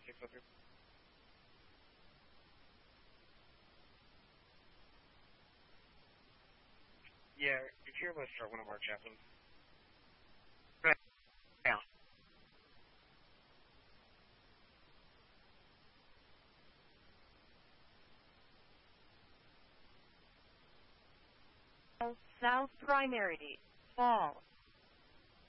603. Yeah, if you're able to start one of our chaplains. Right now. South Primary. Fall.